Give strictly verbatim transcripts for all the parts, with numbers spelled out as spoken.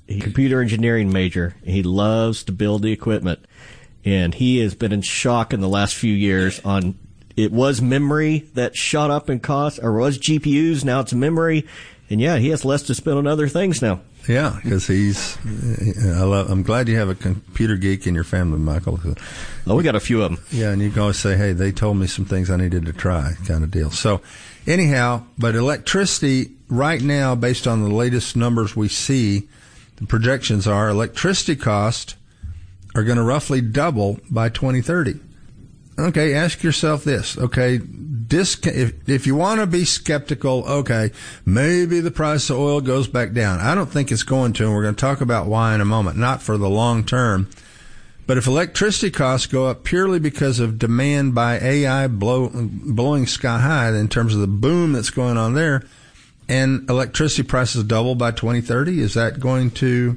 He's a computer engineering major. He loves to build the equipment. And he has been in shock in the last few years on, it was memory that shot up in cost, or was G P Us, now it's memory. And yeah, he has less to spend on other things now. Yeah, because he's, I love, I'm glad you have a computer geek in your family, Michael. Oh, we got a few of them. Yeah, and you can always say, hey, they told me some things I needed to try, kind of deal. So anyhow, but electricity right now, based on the latest numbers we see, the projections are electricity costs are going to roughly double by twenty thirty. Okay, ask yourself this. Okay, disc- if, if you want to be skeptical, okay, maybe the price of oil goes back down. I don't think it's going to, and we're going to talk about why in a moment, not for the long term. But if electricity costs go up purely because of demand by A I blow, blowing sky high in terms of the boom that's going on there, and electricity prices double by twenty thirty, is that going to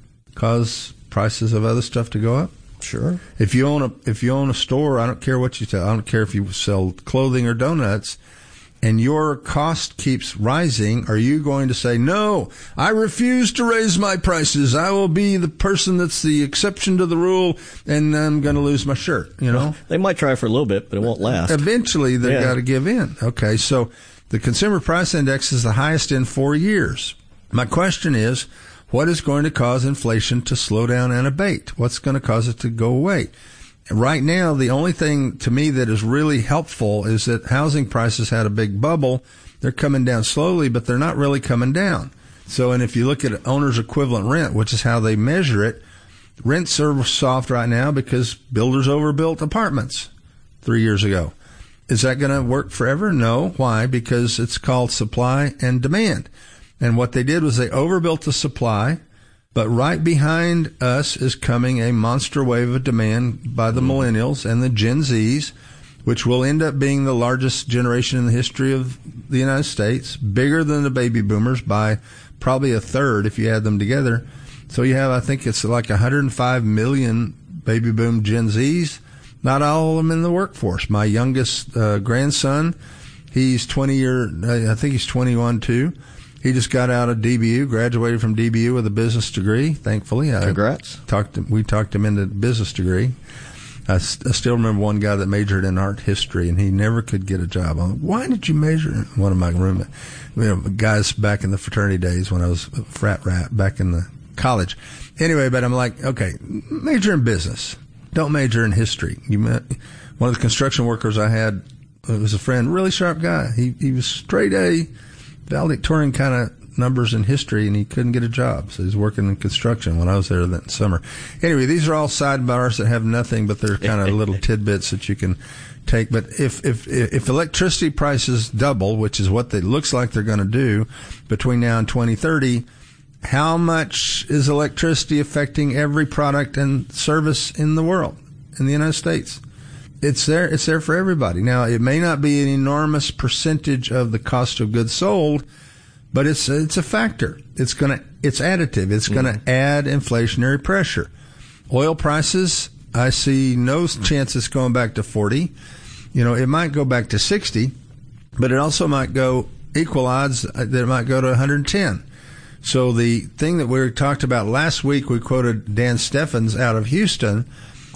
cause prices of other stuff to go up? Sure. If you own a if you own a store, I don't care what you sell. I don't care if you sell clothing or donuts, and your cost keeps rising. Are you going to say, "No, I refuse to raise my prices. I will be the person that's the exception to the rule, and I'm going to lose my shirt"? You know, well, they might try for a little bit, but it won't last. Eventually, they've yeah. got to give in. Okay, so the Consumer Price Index is the highest in four years. My question is, what is going to cause inflation to slow down and abate? What's going to cause it to go away? Right now, the only thing to me that is really helpful is that housing prices had a big bubble. They're coming down slowly, but they're not really coming down. So, and if you look at owner's equivalent rent, which is how they measure it, rents are soft right now because builders overbuilt apartments three years ago. Is that going to work forever? No. Why? Because it's called supply and demand. And what they did was they overbuilt the supply, but right behind us is coming a monster wave of demand by the millennials and the Gen Zs, which will end up being the largest generation in the history of the United States, bigger than the baby boomers by probably a third if you add them together. So you have, I think it's like one hundred five million baby boom Gen Zs, not all of them in the workforce. My youngest uh, grandson, he's twenty year, I think he's twenty-one too. He just got out of D B U, graduated from D B U with a business degree, thankfully. Congrats. I talked him, we talked him into a business degree. I, I still remember one guy that majored in art history, and he never could get a job. I'm like, why did you major? One of my roommates, you know, guys back in the fraternity days when I was a frat rat back in the college. Anyway, but I'm like, okay, major in business. Don't major in history. You met, one of the construction workers I had, it was a friend, really sharp guy. He, he was straight A, valedictorian kind of numbers in history, and he couldn't get a job. So he's working in construction when I was there that summer. Anyway, these are all sidebars that have nothing, but they're kind of little tidbits that you can take. But if, if, if electricity prices double, which is what it looks like they're going to do between now and twenty thirty, how much is electricity affecting every product and service in the world, in the United States? It's there, it's there for everybody. Now, it may not be an enormous percentage of the cost of goods sold, but it's, it's a factor. It's gonna, it's additive. It's gonna mm. add inflationary pressure. Oil prices, I see no chance it's going back to forty. You know, it might go back to sixty, but it also might go, equal odds that it might go to one hundred ten. So the thing that we talked about last week, we quoted Dan Steffens out of Houston,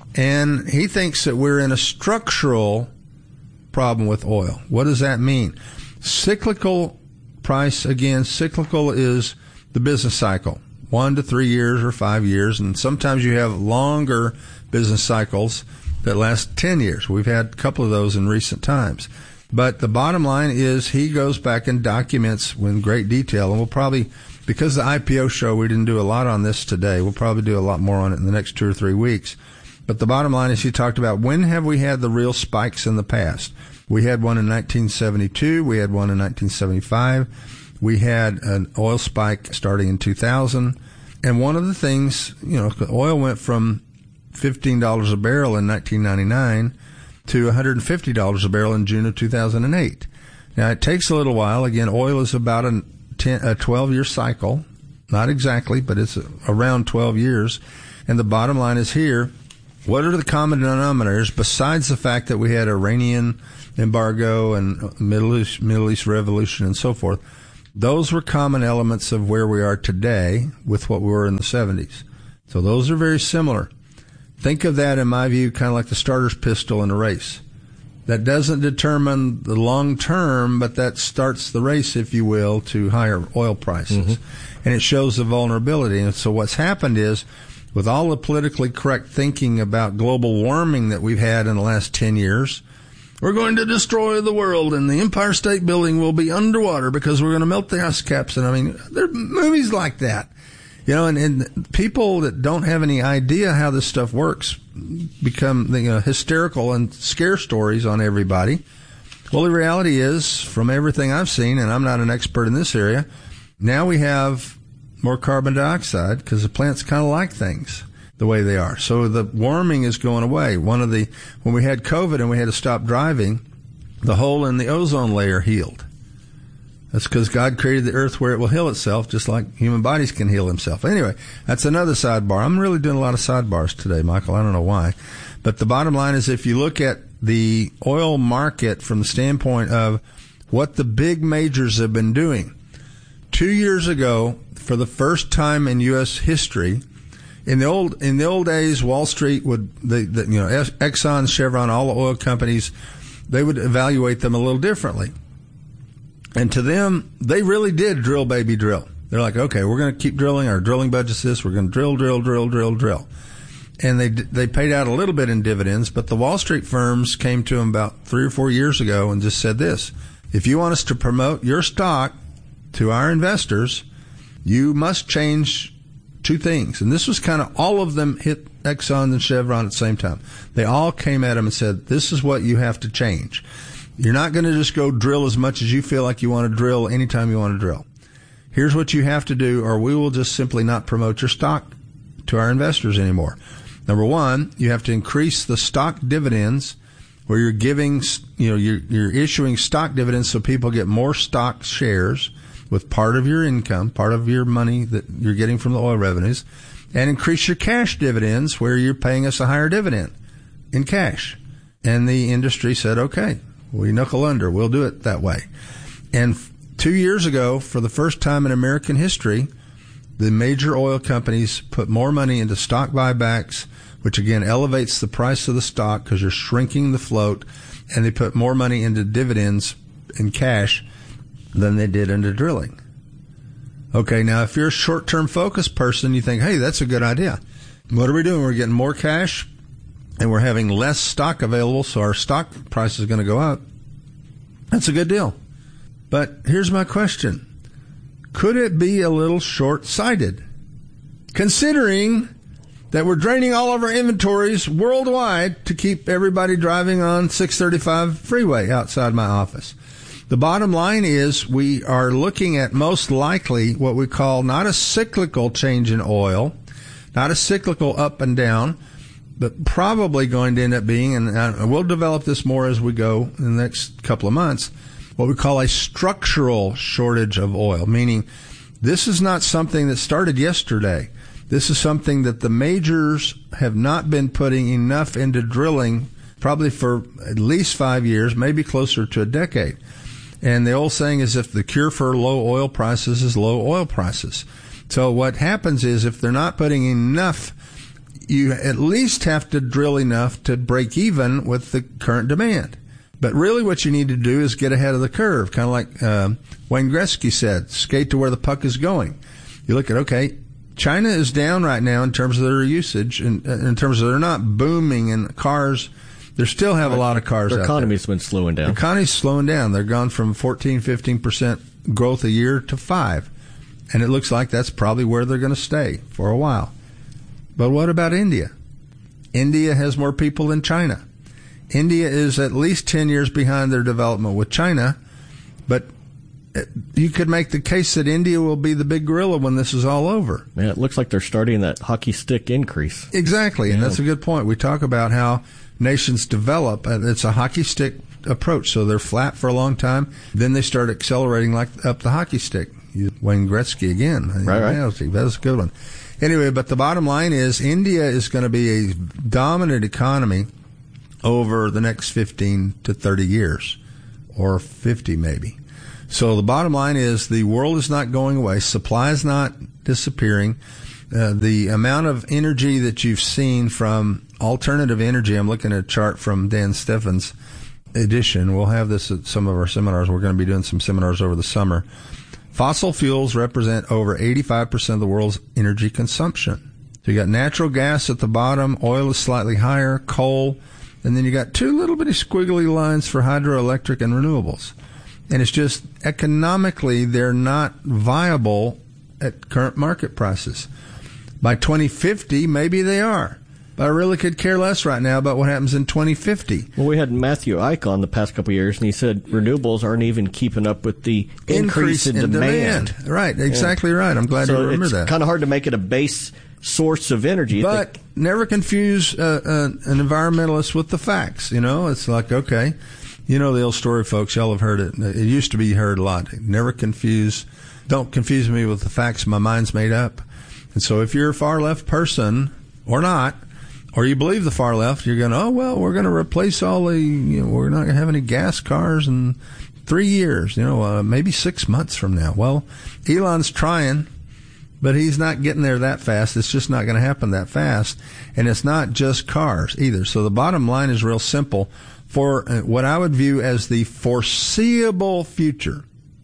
and he thinks that we're in a structural problem with oil. What does that mean? Cyclical price, again, cyclical is the business cycle, one to three years or five years, and sometimes you have longer business cycles that last ten years. We've had a couple of those in recent times. But the bottom line is he goes back and documents in great detail, and we'll probably, because the I P O show, we didn't do a lot on this today. We'll probably do a lot more on it in the next two or three weeks. But the bottom line is he talked about when have we had the real spikes in the past. We had one in nineteen seventy-two. We had one in nineteen seventy-five. We had an oil spike starting in two thousand. And one of the things, you know, oil went from fifteen dollars a barrel in nineteen ninety-nine to one hundred fifty dollars a barrel in June of two thousand eight. Now, it takes a little while. Again, oil is about a, ten, a twelve-year cycle. Not exactly, but it's around twelve years. And the bottom line is here, what are the common denominators besides the fact that we had Iranian embargo and Middle East, Middle East revolution and so forth? those were common elements of where we are today with what we were in the seventies. So those are very similar. Think of that, in my view, kind of like the starter's pistol in a race. That doesn't determine the long term, but that starts the race, if you will, to higher oil prices. Mm-hmm. And it shows the vulnerability. And so what's happened is, with all the politically correct thinking about global warming that we've had in the last ten years, we're going to destroy the world and the Empire State Building will be underwater because we're going to melt the ice caps. And I mean, there are movies like that. You know, and, and people that don't have any idea how this stuff works become, you know, hysterical and scare stories on everybody. Well, the reality is, from everything I've seen, and I'm not an expert in this area, now we have more carbon dioxide because the plants kind of like things the way they are. So the warming is going away. One of the, when we had COVID and we had to stop driving, the hole in the ozone layer healed. That's because God created the earth where it will heal itself, just like human bodies can heal themselves. Anyway, that's another sidebar. I'm really doing a lot of sidebars today, Michael. I don't know why. But the bottom line is, if you look at the oil market from the standpoint of what the big majors have been doing, two years ago, for the first time in U S history, in the old in the old days, Wall Street would, the, the, you know, Exxon, Chevron, all the oil companies, they would evaluate them a little differently. And to them, they really did drill, baby, drill. They're like, okay, we're going to keep drilling. Our drilling budget's this. We're going to drill, drill, drill, drill, drill. And they they paid out a little bit in dividends, but the Wall Street firms came to them about three or four years ago and just said this: if you want us to promote your stock to our investors, you must change two things. And this was kind of, all of them hit Exxon and Chevron at the same time. They all came at them and said, this is what you have to change. You're not going to just go drill as much as you feel like you want to drill anytime you want to drill. Here's what you have to do, or we will just simply not promote your stock to our investors anymore. Number one, you have to increase the stock dividends, where you're giving, you know, you're, you're issuing stock dividends so people get more stock shares with part of your income, part of your money that you're getting from the oil revenues, and increase your cash dividends, where you're paying us a higher dividend in cash. And the industry said, okay, we knuckle under. We'll do it that way. And two years ago, for the first time in American history, the major oil companies put more money into stock buybacks, which again elevates the price of the stock because you're shrinking the float, and they put more money into dividends in cash than they did into drilling. Okay, now if you're a short-term focused person, you think, hey, that's a good idea. What are we doing? We're getting more cash, and we're having less stock available, so our stock price is going to go up. That's a good deal. But here's my question. Could it be a little short-sighted, considering that we're draining all of our inventories worldwide to keep everybody driving on six thirty-five freeway outside my office? The bottom line is, we are looking at most likely what we call not a cyclical change in oil, not a cyclical up and down, but probably going to end up being, and we'll develop this more as we go in the next couple of months, what we call a structural shortage of oil, meaning this is not something that started yesterday. This is something that the majors have not been putting enough into drilling, probably for at least five years, maybe closer to a decade. And the old saying is, if the cure for low oil prices is low oil prices. So what happens is, if they're not putting enough, you at least have to drill enough to break even with the current demand. But really what you need to do is get ahead of the curve, kind of like uh, Wayne Gretzky said, skate to where the puck is going. You look at, okay, China is down right now in terms of their usage, and in, in terms of they're not booming in cars. They still have a lot of cars out there. Their economy's been slowing down. The economy's slowing down. They're gone from fourteen, fifteen percent growth a year to five. And it looks like that's probably where they're going to stay for a while. But what about India? India has more people than China. India is at least ten years behind their development with China, but you could make the case that India will be the big gorilla when this is all over. Yeah, it looks like they're starting that hockey stick increase. Exactly, yeah. And that's a good point. We talk about how nations develop. It's a hockey stick approach. So they're flat for a long time, then they start accelerating like up the hockey stick. Wayne Gretzky again. Right, right. That was a good one. Anyway, but the bottom line is, India is going to be a dominant economy over the next fifteen to thirty years, or fifty maybe. So the bottom line is the world is not going away. Supply is not disappearing. Uh, the amount of energy that you've seen from alternative energy, I'm looking at a chart from Dan Steffen's edition. We'll have this at some of our seminars. We're going to be doing some seminars over the summer. Fossil fuels represent over eighty-five percent of the world's energy consumption. So you got natural gas at the bottom, oil is slightly higher, coal, and then you got two little bitty squiggly lines for hydroelectric and renewables. And it's just economically, they're not viable at current market prices. By twenty fifty, maybe they are. But I really could care less right now about what happens in twenty fifty. Well, we had Matthew Ike on the past couple of years, and he said renewables aren't even keeping up with the increase, increase in, in demand. demand. Right, exactly yeah. right. I'm glad so you remember it's that. It's kind of hard to make it a base source of energy. But never confuse uh, uh, an environmentalist with the facts. You know, it's like, okay, you know the old story, folks. Y'all have heard it. It used to be heard a lot. Never confuse, don't confuse me with the facts my mind's made up. And so if you're a far left person or not, or you believe the far left, you're going, oh, well, we're going to replace all the, you know, we're not going to have any gas cars in three years, you know, uh, maybe six months from now. Well, Elon's trying, but he's not getting there that fast. It's just not going to happen that fast. And it's not just cars either. So the bottom line is real simple. For what I would view as the foreseeable future,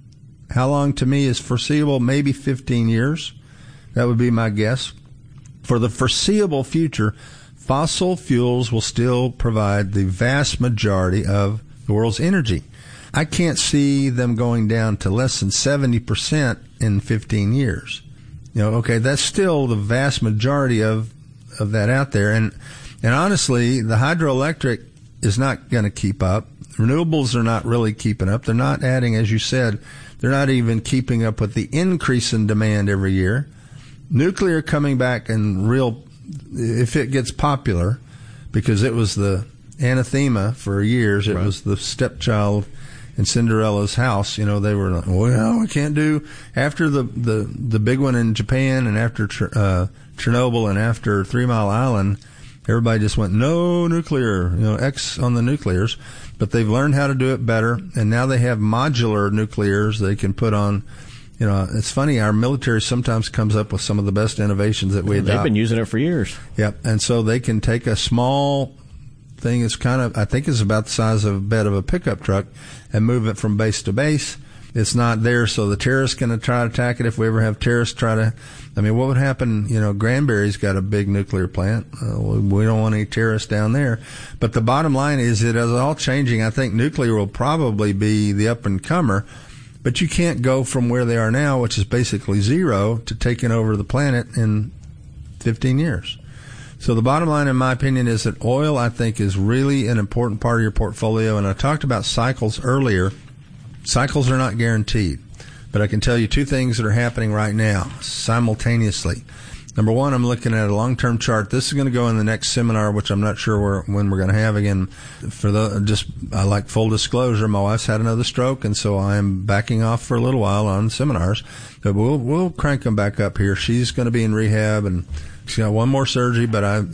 how long to me is foreseeable? Maybe fifteen years. That would be my guess. For the foreseeable future, fossil fuels will still provide the vast majority of the world's energy. I can't see them going down to less than seventy percent in fifteen years. You know, okay, that's still the vast majority of of that out there. And and honestly, the hydroelectric is not going to keep up. Renewables are not really keeping up. They're not adding, as you said, they're not even keeping up with the increase in demand every year. Nuclear coming back and real, if it gets popular, because it was the anathema for years. It right. was the stepchild in Cinderella's house. You know, they were like, well, we can't do, after the, the, the big one in Japan and after uh, Chernobyl and after Three Mile Island, everybody just went, no nuclear, you know, X on the nuclears. But they've learned how to do it better, and now they have modular nuclears they can put on. You know, it's funny, our military sometimes comes up with some of the best innovations that we adopt. They've been using it for years. Yep, and so they can take a small thing that's kind of, I think is about the size of a bed of a pickup truck, and move it from base to base. It's not there, so the terrorists can try to attack it if we ever have terrorists try to, I mean, what would happen, you know, Granbury's got a big nuclear plant. Uh, we don't want any terrorists down there. But the bottom line is it is all changing. I think nuclear will probably be the up-and-comer. But you can't go from where they are now, which is basically zero, to taking over the planet in fifteen years. So the bottom line, in my opinion, is that oil, I think, is really an important part of your portfolio. And I talked about cycles earlier. Cycles are not guaranteed. But I can tell you two things that are happening right now simultaneously. Number one, I'm looking at a long-term chart. This is going to go in the next seminar, which I'm not sure where, when we're going to have again. For the just, I like full disclosure. My wife's had another stroke, and so I'm backing off for a little while on seminars. But we'll we'll crank them back up here. She's going to be in rehab, and she's got one more surgery. But I,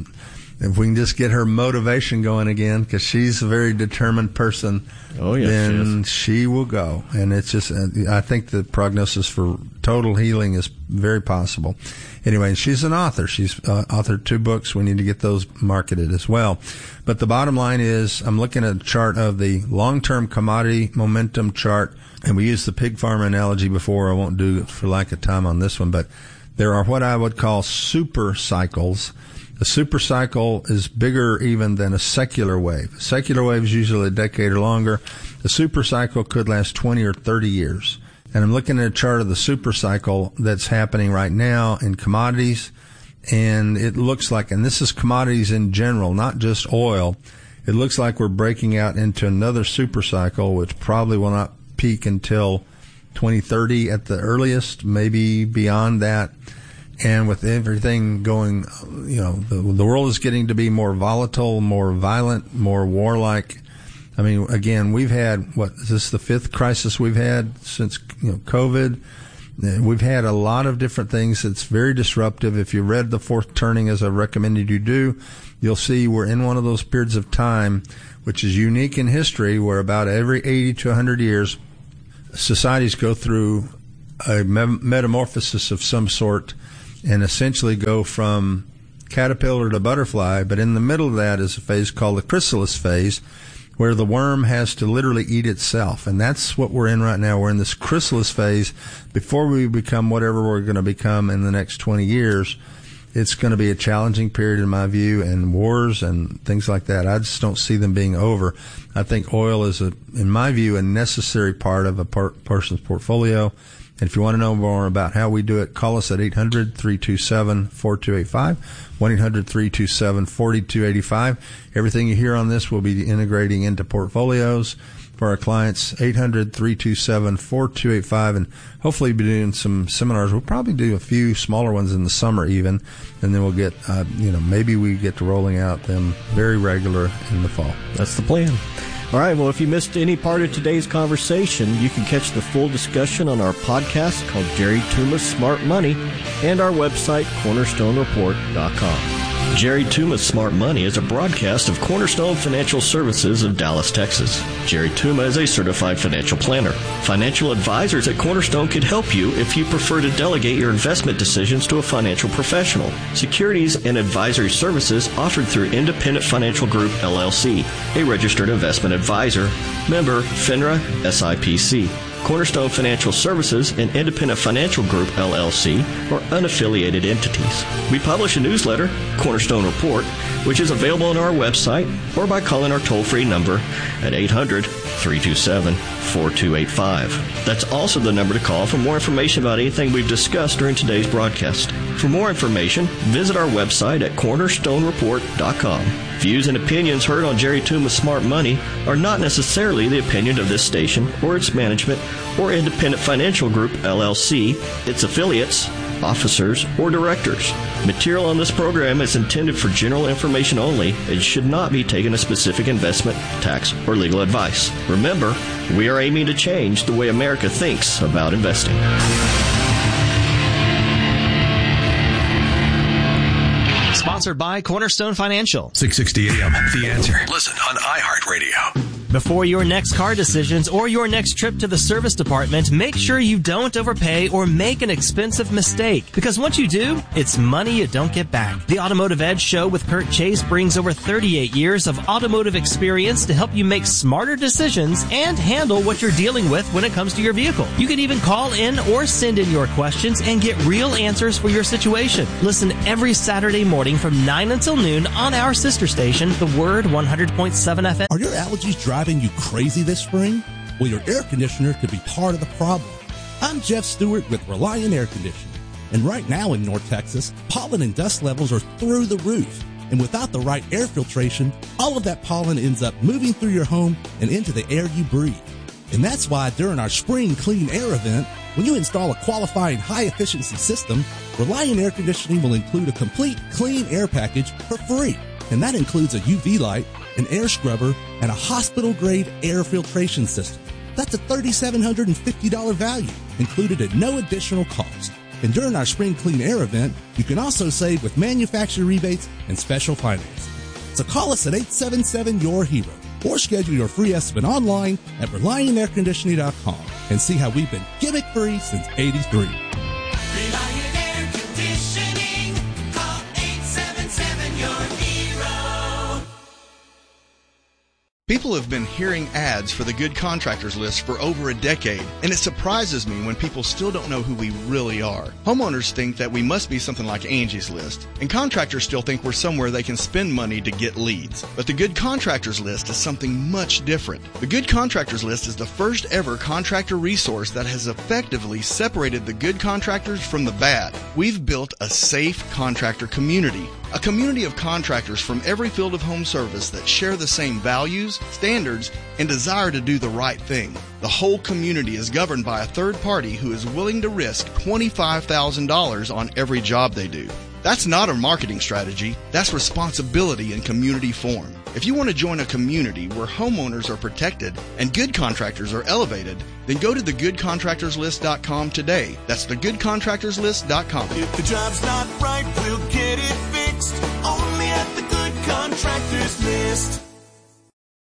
if we can just get her motivation going again, because she's a very determined person, oh yes, then she, she will go. And it's just, I think the prognosis for total healing is very possible. Anyway, she's an author. She's uh, authored two books. We need to get those marketed as well. But the bottom line is, I'm looking at a chart of the long-term commodity momentum chart, and we used the pig farm analogy before. I won't do it for lack of time on this one, but there are what I would call super cycles. A super cycle is bigger even than a secular wave. A secular wave is usually a decade or longer. A super cycle could last twenty or thirty years. And I'm looking at a chart of the super cycle that's happening right now in commodities. And it looks like, and this is commodities in general, not just oil, it looks like we're breaking out into another super cycle, which probably will not peak until twenty thirty at the earliest, maybe beyond that. And with everything going, you know, the, the world is getting to be more volatile, more violent, more warlike. I mean, again, we've had, what, is this the fifth crisis we've had since, you know, COVID? We've had a lot of different things that's very disruptive. If you read The Fourth Turning, as I recommended you do, you'll see we're in one of those periods of time which is unique in history, where about every eighty to one hundred years, societies go through a me- metamorphosis of some sort and essentially go from caterpillar to butterfly, but in the middle of that is a phase called the chrysalis phase, where the worm has to literally eat itself. And that's what we're in right now. We're in this chrysalis phase. Before we become whatever we're going to become in the next twenty years, it's going to be a challenging period in my view, and wars and things like that, I just don't see them being over. I think oil is, a, in my view, a necessary part of a per- person's portfolio. And if you want to know more about how we do it, call us at eight hundred, three two seven, four two eight five, one eight hundred, three two seven, four two eight five. Everything you hear on this will be integrating into portfolios for our clients, eight hundred, three two seven, four two eight five, and hopefully be doing some seminars. We'll probably do a few smaller ones in the summer even, and then we'll get, uh, you know, maybe we get to rolling out them very regular in the fall. That's the plan. All right, well, if you missed any part of today's conversation, you can catch the full discussion on our podcast called Jerry Tuma's Smart Money and our website, cornerstone report dot com. Jerry Tuma's Smart Money is a broadcast of Cornerstone Financial Services of Dallas, Texas. Jerry Tuma is a certified financial planner. Financial advisors at Cornerstone could help you if you prefer to delegate your investment decisions to a financial professional. Securities and advisory services offered through Independent Financial Group, L L C, a registered investment advisor, member FINRA S I P C. Cornerstone Financial Services and Independent Financial Group, L L C, are unaffiliated entities. We publish a newsletter, Cornerstone Report, which is available on our website or by calling our toll-free number at eight hundred, three two seven, four two eight five. That's also the number to call for more information about anything we've discussed during today's broadcast. For more information, visit our website at cornerstone report dot com. Views and opinions heard on Jerry Tuma's Smart Money are not necessarily the opinion of this station or its management or Independent Financial Group, L L C, its affiliates, officers, or directors. Material on this program is intended for general information only and should not be taken as specific investment, tax, or legal advice. Remember, we are aiming to change the way America thinks about investing. Sponsored by Cornerstone Financial. six sixty A M, The Answer. Listen on iHeartRadio. Before your next car decisions or your next trip to the service department, make sure you don't overpay or make an expensive mistake. Because once you do, it's money you don't get back. The Automotive Edge Show with Kurt Chase brings over thirty-eight years of automotive experience to help you make smarter decisions and handle what you're dealing with when it comes to your vehicle. You can even call in or send in your questions and get real answers for your situation. Listen every Saturday morning from nine until noon on our sister station, The Word one hundred point seven F M. Are your allergies driving you crazy this spring? Well, your air conditioner could be part of the problem. I'm Jeff Stewart with Reliant Air Conditioning. And right now in North Texas, pollen and dust levels are through the roof. And without the right air filtration, all of that pollen ends up moving through your home and into the air you breathe. And that's why during our Spring Clean Air event, when you install a qualifying high-efficiency system, Reliant Air Conditioning will include a complete clean air package for free. And that includes a U V light, an air scrubber, and a hospital-grade air filtration system. That's a three thousand seven hundred fifty dollars value, included at no additional cost. And during our Spring Clean Air event, you can also save with manufacturer rebates and special financing. So call us at eight seven seven, Y O U R HERO or schedule your free estimate online at reliant air conditioning dot com and see how we've been gimmick-free since eighty-three. Reliant Air Conditioning. Call eight seven seven, Y O U R HERO. People have been hearing ads for the Good Contractors List for over a decade, and it surprises me when people still don't know who we really are. Homeowners think that we must be something like Angie's List, and contractors still think we're somewhere they can spend money to get leads. But the Good Contractors List is something much different. The Good Contractors List is the first ever contractor resource that has effectively separated the good contractors from the bad. We've built a safe contractor community. A community of contractors from every field of home service that share the same values, standards, and desire to do the right thing. The whole community is governed by a third party who is willing to risk twenty-five thousand dollars on every job they do. That's not a marketing strategy. That's responsibility in community form. If you want to join a community where homeowners are protected and good contractors are elevated, then go to the good contractors list dot com today. That's the good contractors list dot com. If the job's not right, we'll get it fixed. Only at the Good Contractors List.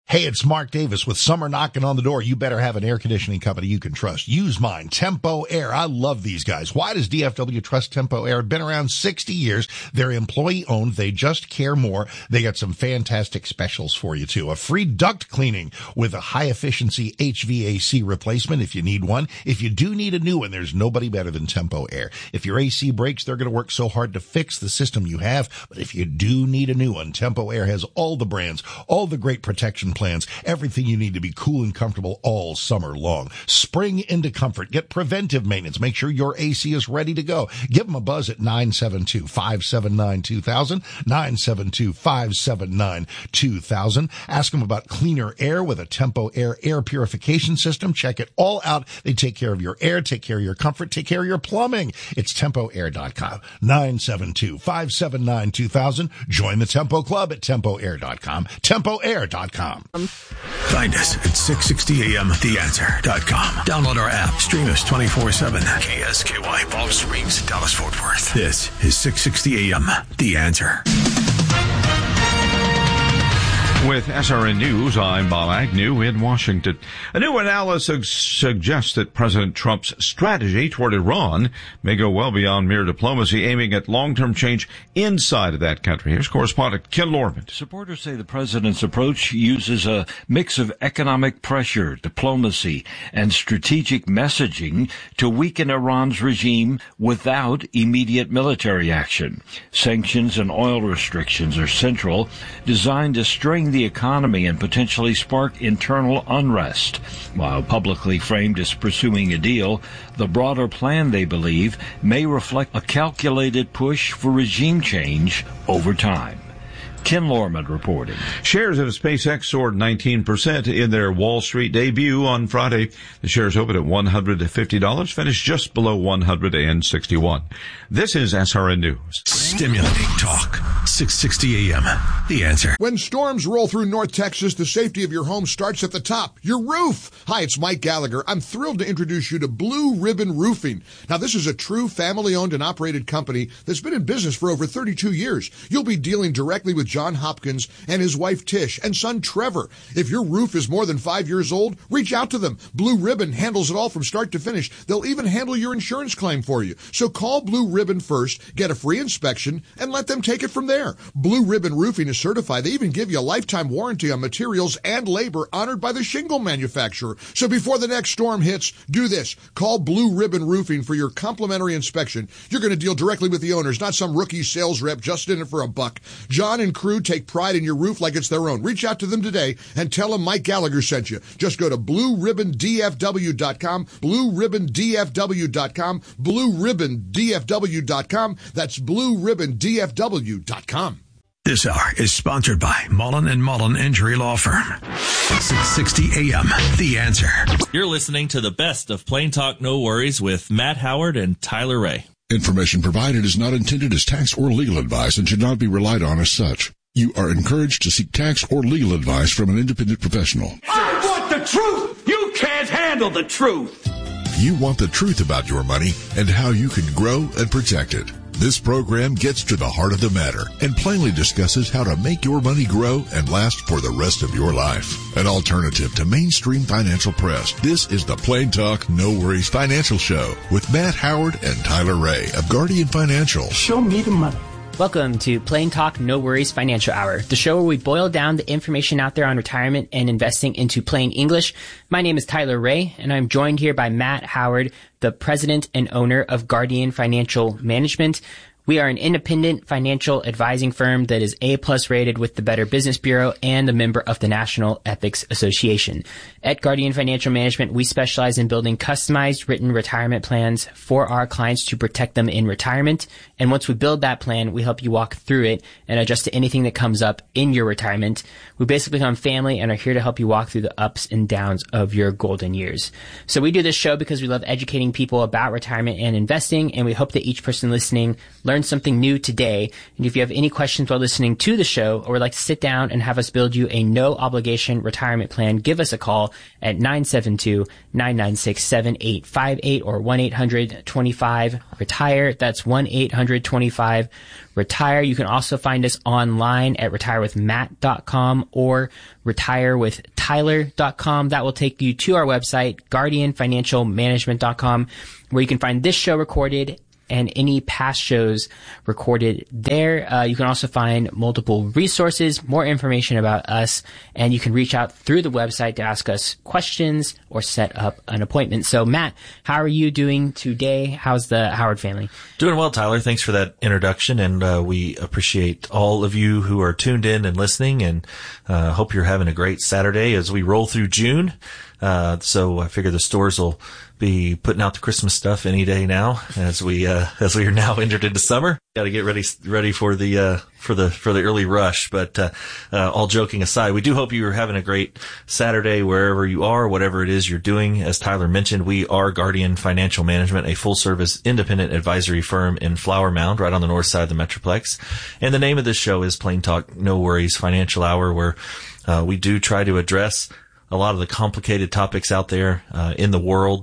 Hey, it's Mark Davis. With summer knocking on the door, you better have an air conditioning company you can trust. Use mine, Tempo Air. I love these guys. Why does D F W trust Tempo Air? Been around sixty years. They're employee owned. They just care more. They got some fantastic specials for you too. A free duct cleaning with a high efficiency H V A C replacement if you need one. If you do need a new one, there's nobody better than Tempo Air. If your A C breaks, they're going to work so hard to fix the system you have. But if you do need a new one, Tempo Air has all the brands, all the great protection plans, everything you need to be cool and comfortable all summer long. Spring into comfort. Get preventive maintenance. Make sure your A C is ready to go. Give them a buzz at nine seven two, five seven nine, two thousand, nine seven two, five seven nine, two thousand. Ask them about cleaner air with a Tempo Air air purification system. Check it all out. They take care of your air, take care of your comfort, take care of your plumbing. It's tempo air dot com. nine seven two, five seven nine, two thousand. Join the Tempo Club at tempo air dot com. tempo air dot com. Find us at six sixty A M the answer dot com. Download our app. Stream us twenty-four seven. K S K Y, Palm Springs, Dallas, Fort Worth. This is six sixty A M The Answer. With S R N News, I'm Bob Agnew in Washington. A new analysis suggests that President Trump's strategy toward Iran may go well beyond mere diplomacy, aiming at long-term change inside of that country. Here's correspondent Ken Lorman. Supporters say the president's approach uses a mix of economic pressure, diplomacy, and strategic messaging to weaken Iran's regime without immediate military action. Sanctions and oil restrictions are central, designed to strain the economy and potentially spark internal unrest. While publicly framed as pursuing a deal, the broader plan, they believe, may reflect a calculated push for regime change over time. Ken Lorman reporting. Shares of SpaceX soared nineteen percent in their Wall Street debut on Friday. The shares opened at one hundred fifty dollars, finished just below one hundred sixty-one dollars. This is S R N News. Stimulating talk. six sixty A M The Answer. When storms roll through North Texas, the safety of your home starts at the top, your roof. Hi, it's Mike Gallagher. I'm thrilled to introduce you to Blue Ribbon Roofing. Now, this is a true family-owned and operated company that's been in business for over thirty-two years. You'll be dealing directly with John Hopkins and his wife Tish and son Trevor. If your roof is more than five years old, reach out to them. Blue Ribbon handles it all from start to finish. They'll even handle your insurance claim for you. So call Blue Ribbon first, get a free inspection, and let them take it from there. Blue Ribbon Roofing is certified. They even give you a lifetime warranty on materials and labor honored by the shingle manufacturer. So before the next storm hits, do this. Call Blue Ribbon Roofing for your complimentary inspection. You're going to deal directly with the owners, not some rookie sales rep just in it for a buck. John and crew take pride in your roof like it's their own. Reach out to them today and tell them Mike Gallagher sent you. Just go to blue ribbon d f w dot com, blue ribbon d f w dot com, blue ribbon d f w dot com. That's blue ribbon d f w dot com. This hour is sponsored by Mullen and Mullen Injury Law Firm. six sixty A M The Answer. You're listening to the best of Plain Talk No Worries with Matt Howard and Tyler Ray. Information provided is not intended as tax or legal advice and should not be relied on as such. You are encouraged to seek tax or legal advice from an independent professional. I want the truth! You can't handle the truth! You want the truth about your money and how you can grow and protect it. This program gets to the heart of the matter and plainly discusses how to make your money grow and last for the rest of your life. An alternative to mainstream financial press, this is the Plain Talk No Worries Financial Show with Matt Howard and Tyler Ray of Guardian Financial. Show me the money. Welcome to Plain Talk No Worries Financial Hour, the show where we boil down the information out there on retirement and investing into plain English. My name is Tyler Ray, and I'm joined here by Matt Howard, the president and owner of Guardian Financial Management. We are an independent financial advising firm that is A-plus rated with the Better Business Bureau and a member of the National Ethics Association. At Guardian Financial Management, we specialize in building customized written retirement plans for our clients to protect them in retirement. And once we build that plan, we help you walk through it and adjust to anything that comes up in your retirement. We basically become family and are here to help you walk through the ups and downs of your golden years. So we do this show because we love educating people about retirement and investing, and we hope that each person listening learns learned something new today. And if you have any questions while listening to the show or would like to sit down and have us build you a no obligation retirement plan, give us a call at nine seven two, nine nine six, seven eight five eight or one eight hundred twenty-five retire. That's one eight hundred twenty-five retire. You can also find us online at retire with matt dot com or retire with tyler dot com. That will take you to our website, guardian financial management dot com, where you can find this show recorded and any past shows recorded there. Uh, you can also find multiple resources, more information about us, and you can reach out through the website to ask us questions or set up an appointment. So, Matt, how are you doing today? How's the Howard family? Doing well, Tyler. Thanks for that introduction, and uh, we appreciate all of you who are tuned in and listening, and uh, hope you're having a great Saturday as we roll through June. Uh, so I figure the stores will be putting out the Christmas stuff any day now as we, uh, as we are now entered into summer. Got to get ready, ready for the, uh, for the, for the early rush. But, uh, uh, all joking aside, we do hope you are having a great Saturday wherever you are, whatever it is you're doing. As Tyler mentioned, we are Guardian Financial Management, a full service independent advisory firm in Flower Mound, right on the north side of the Metroplex. And the name of this show is Plain Talk, No Worries Financial Hour, where, uh, we do try to address a lot of the complicated topics out there, uh, in the world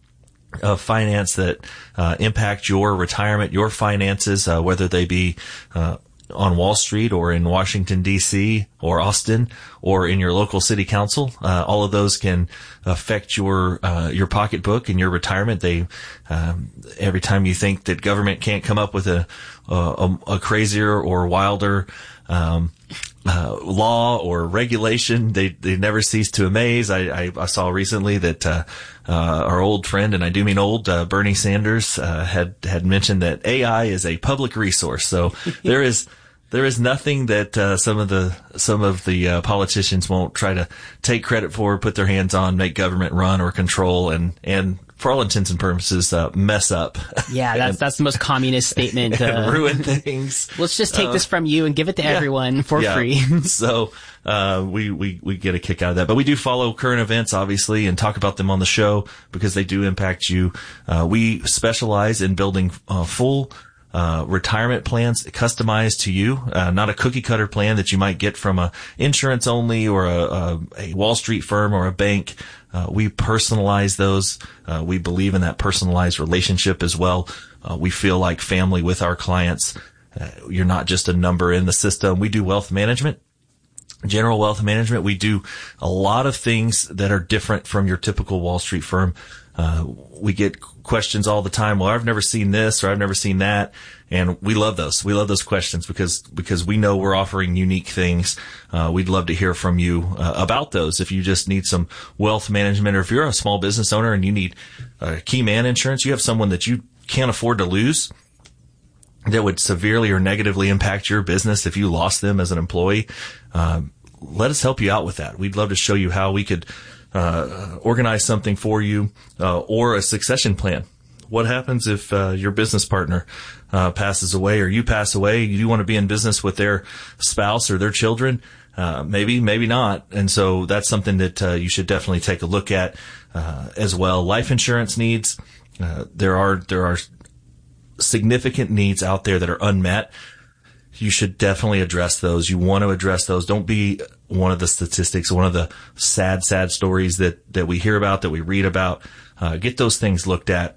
of finance that uh, impact your retirement, your finances, uh, whether they be uh, on Wall Street or in Washington, D C or Austin or in your local city council. Uh, all of those can affect your uh, your pocketbook and your retirement. They um, every time you think that government can't come up with a a, a crazier or wilder um Uh, law or regulation, they they never cease to amaze. I, I, I saw recently that uh, uh, our old friend, and I do mean old, uh, Bernie Sanders uh, had had mentioned that A I is a public resource. So there is there is nothing that uh, some of the some of the uh, politicians won't try to take credit for, put their hands on, make government run or control, and and for all intents and purposes, uh, mess up. Yeah, that's that's the most communist statement. And uh, ruin things. Let's just take uh, this from you and give it to yeah, everyone for yeah. free. So uh, we, we, we get a kick out of that. But we do follow current events, obviously, and talk about them on the show because they do impact you. Uh, we specialize in building uh, full uh retirement plans customized to you, uh, not a cookie cutter plan that you might get from a insurance only or a, a, a Wall Street firm or a bank. Uh, we personalize those. Uh, we believe in that personalized relationship as well. Uh, we feel like family with our clients. Uh, you're not just a number in the system. We do wealth management, general wealth management. We do a lot of things that are different from your typical Wall Street firm. Uh, we get questions all the time. Well, I've never seen this or I've never seen that. And we love those. We love those questions because, because we know we're offering unique things. Uh, we'd love to hear from you uh, about those. If you just need some wealth management, or if you're a small business owner and you need uh, key man insurance, you have someone that you can't afford to lose that would severely or negatively impact your business if you lost them as an employee. Um, let us help you out with that. We'd love to show you how we could uh, organize something for you, uh, or a succession plan. What happens if uh, your business partner uh, passes away or you pass away? You do want to be in business with their spouse or their children? Uh, maybe, maybe not. And so that's something that uh, you should definitely take a look at uh, as well. Life insurance needs. Uh, there are there are significant needs out there that are unmet. You should definitely address those. You want to address those. Don't be one of the statistics, one of the sad, sad stories that, that we hear about, that we read about. Uh, get those things looked at.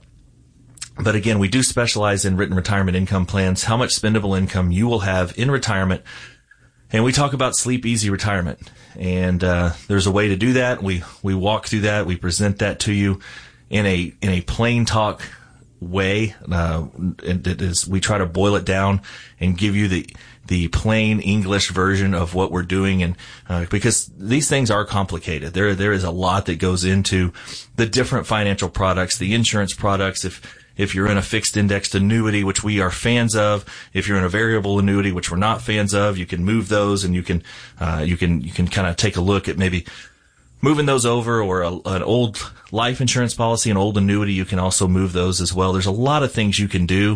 But again, we do specialize in written retirement income plans, how much spendable income you will have in retirement. And we talk about sleep easy retirement. And uh, there's a way to do that. We we walk through that. We present that to you in a in a plain talk way. Uh, and it is, we try to boil it down and give you the the plain English version of what we're doing. And uh, because these things are complicated, there there is a lot that goes into the different financial products, the insurance products. If If you're in a fixed indexed annuity, which we are fans of, if you're in a variable annuity, which we're not fans of, you can move those, and you can, uh, you can, you can kind of take a look at maybe moving those over, or a, an old life insurance policy, an old annuity. You can also move those as well. There's a lot of things you can do,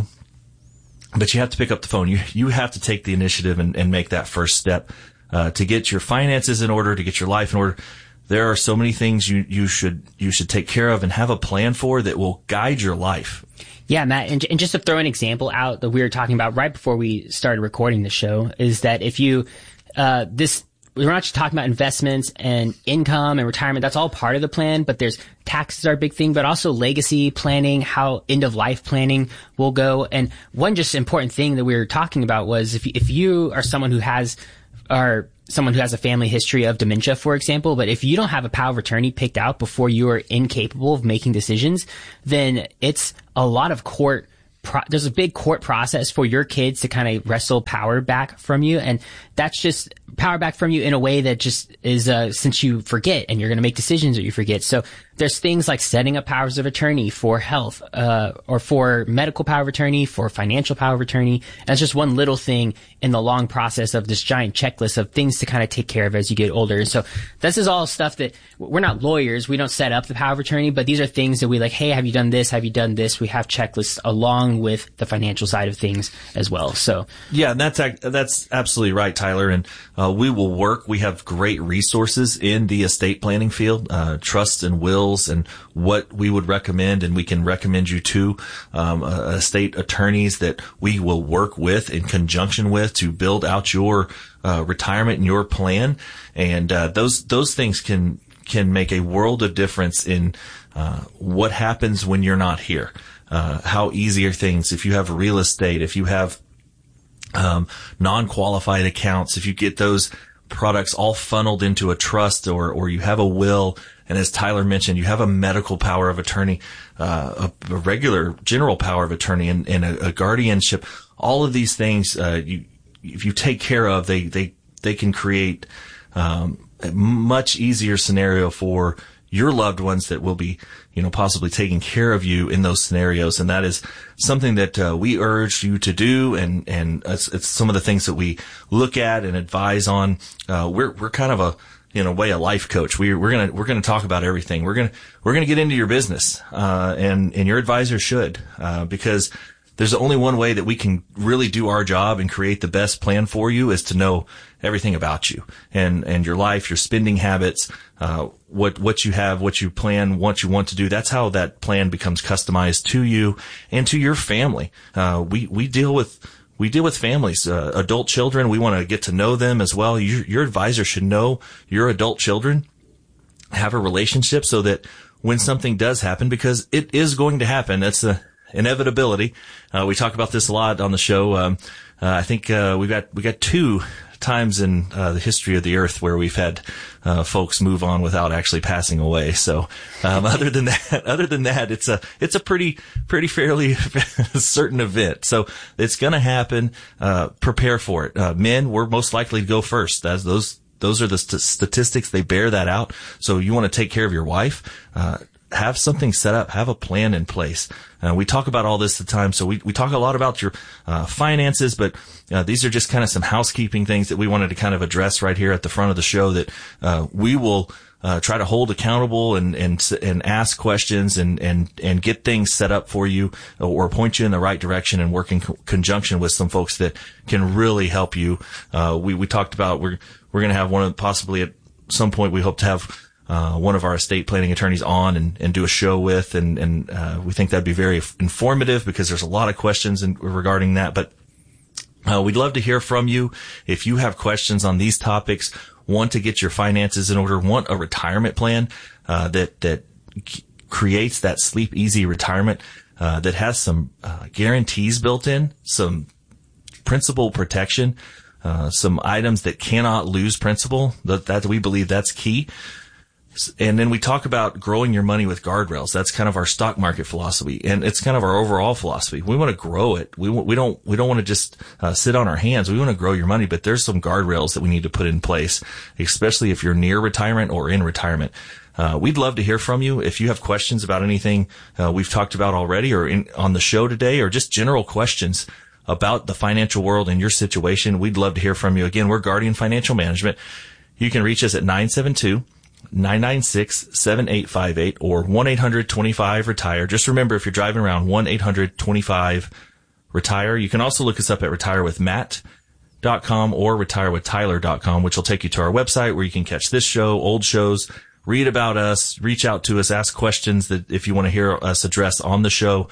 but you have to pick up the phone. You, you have to take the initiative and, and make that first step, uh, to get your finances in order, to get your life in order. There are so many things you, you should, you should take care of and have a plan for that will guide your life. Yeah, Matt, and, and just to throw an example out that we were talking about right before we started recording the show is that if you, uh, this, we're not just talking about investments and income and retirement. That's all part of the plan, but there's taxes are a big thing, but also legacy planning, how end of life planning will go. And one just important thing that we were talking about was if, if you are someone who has, or someone who has a family history of dementia, for example, but if you don't have a power of attorney picked out before you are incapable of making decisions, then it's a lot of court. Pro- there's a big court process for your kids to kind of wrestle power back from you. And that's just power back from you in a way that just is, uh, since you forget and you're going to make decisions that you forget. So there's things like setting up powers of attorney for health, uh, or for medical power of attorney, for financial power of attorney. And it's just one little thing in the long process of this giant checklist of things to kind of take care of as you get older. So this is all stuff that we're not lawyers. We don't set up the power of attorney, but these are things that we like, hey, have you done this? Have you done this? We have checklists along with the financial side of things as well. So yeah, and that's, that's absolutely right, Tyler. And, uh, we will work. We have great resources in the estate planning field, uh, trusts and wills and what we would recommend. And we can recommend you to, um, uh, estate attorneys that we will work with in conjunction with to build out your, uh, retirement and your plan. And, uh, those, those things can, can make a world of difference in, uh, what happens when you're not here. Uh, how easy are things if you have real estate, if you have um, non-qualified accounts, if you get those products all funneled into a trust or, or you have a will. And as Tyler mentioned, you have a medical power of attorney, uh, a, a regular general power of attorney and, and a, a guardianship. All of these things, uh, you, if you take care of, they, they, they can create, um, a much easier scenario for your loved ones that will be, you know, possibly taking care of you in those scenarios. And that is something that uh, we urge you to do. And, and it's, it's some of the things that we look at and advise on. Uh, we're, we're kind of a, in a way, a life coach. We, we're going to, we're going to talk about everything. We're going to, we're going to get into your business. Uh, and, and your advisor should, uh, because there's only one way that we can really do our job and create the best plan for you is to know everything about you and, and your life, your spending habits, uh, what, what you have, what you plan, what you want to do. That's how that plan becomes customized to you and to your family. Uh, we, we deal with, we deal with families, uh, adult children. We want to get to know them as well. Your, your advisor should know your adult children, have a relationship so that when something does happen, because it is going to happen, that's a inevitability. Uh, we talk about this a lot on the show. Um, uh, I think, uh, we got, we got two times in, uh, the history of the earth where we've had, uh, folks move on without actually passing away. So, um, other than that, other than that, it's a, it's a pretty, pretty fairly certain event. So it's going to happen. Uh, prepare for it. Uh, men, we're most likely to go first. As those, those are the st- statistics. They bear that out. So you want to take care of your wife. Uh, have something set up, have a plan in place. Uh, we talk about all this at the time, so we, we talk a lot about your uh, finances, but uh, these are just kind of some housekeeping things that we wanted to kind of address right here at the front of the show that uh, we will uh, try to hold accountable and and and ask questions and and and get things set up for you or point you in the right direction and work in co- conjunction with some folks that can really help you. Uh, we we talked about we're we're going to have one of possibly at some point we hope to have Uh, one of our estate planning attorneys on and, and do a show with, and, and, uh, we think that'd be very informative because there's a lot of questions in, regarding that. But, uh, we'd love to hear from you. If you have questions on these topics, want to get your finances in order, want a retirement plan, uh, that, that c- creates that sleep easy retirement, uh, that has some, uh, guarantees built in, some principal protection, uh, some items that cannot lose principal, that, that we believe that's key. And then we talk about growing your money with guardrails. That's kind of our stock market philosophy, and it's kind of our overall philosophy. We want to grow it. We we don't we don't want to just uh, sit on our hands. We want to grow your money, but there's some guardrails that we need to put in place, especially if you're near retirement or in retirement. Uh, we'd love to hear from you. If you have questions about anything uh, we've talked about already or in, on the show today, or just general questions about the financial world and your situation, we'd love to hear from you. Again, we're Guardian Financial Management. You can reach us at nine seven two, nine nine six, seven eight five eight or one eight hundred twenty-five retire. Just remember, if you're driving around, one eight hundred twenty-five retire. You can also look us up at retire with matt dot com or retire with tyler dot com, which will take you to our website where you can catch this show, old shows, read about us, reach out to us, ask questions that if you want to hear us address on the show.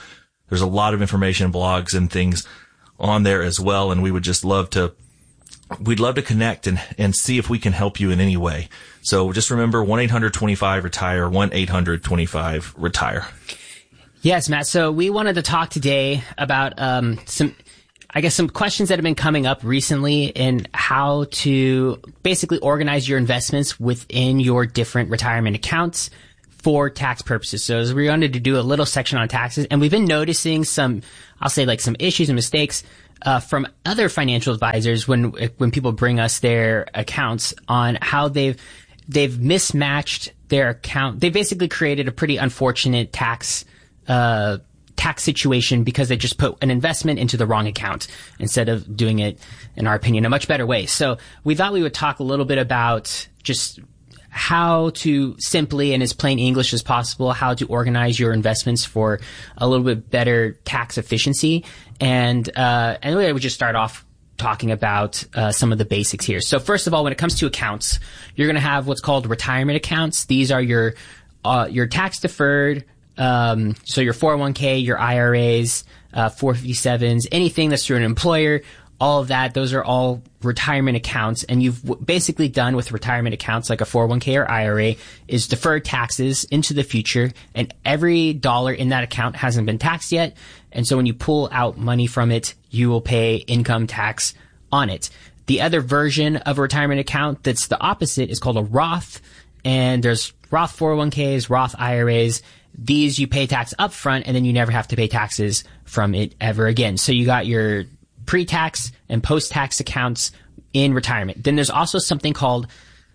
there's a lot of information, blogs and things on there as well. And we would just love to, we'd love to connect and, and see if we can help you in any way. So just remember one eight hundred twenty-five retire, one eight hundred twenty-five retire. Yes, Matt. So we wanted to talk today about um, some, I guess, some questions that have been coming up recently in how to basically organize your investments within your different retirement accounts for tax purposes. So as we wanted to do a little section on taxes, and we've been noticing some, I'll say like some issues and mistakes uh, from other financial advisors when when people bring us their accounts on how they've they've mismatched their account. They basically created a pretty unfortunate tax uh tax situation because they just put an investment into the wrong account instead of doing it, in our opinion, a much better way. So we thought we would talk a little bit about just how to simply, and as plain English as possible, how to organize your investments for a little bit better tax efficiency. And uh and we would just start off talking about uh, some of the basics here. So first of all, when it comes to accounts, you're going to have what's called retirement accounts. These are your uh your tax deferred, Um, so your four oh one k, your I R As, uh, four fifty-sevens, anything that's through an employer, all of that, those are all retirement accounts. And you've w- basically done with retirement accounts like a four oh one k or I R A is defer taxes into the future. And every dollar in that account hasn't been taxed yet. And so when you pull out money from it, you will pay income tax on it. The other version of a retirement account that's the opposite is called a Roth. And there's Roth four oh one k's, Roth I R As. These you pay tax up front and then you never have to pay taxes from it ever again. So you got your pre-tax and post-tax accounts in retirement. Then there's also something called